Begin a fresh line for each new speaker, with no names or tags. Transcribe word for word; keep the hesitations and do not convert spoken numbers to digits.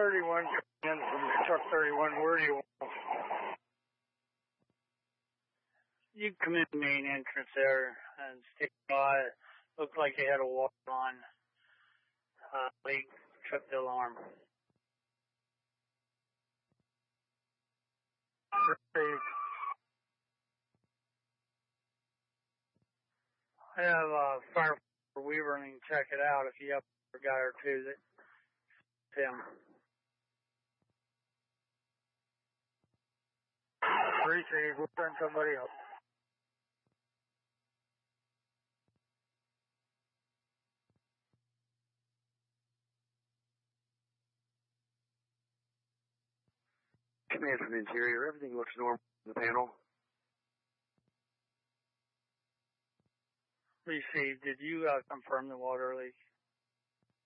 thirty-one in from truck thirty-one. Where do you want? You come in the main entrance there and stay by. Looked like you had a water on. Uh, leak, tripped the alarm. Great. I have a fire Weaver and you can check it out if you have a guy or two that him. Appreciate it. We'll send somebody else.
Command from the interior. Everything looks normal in the panel.
Received. Did you uh, confirm the water leak?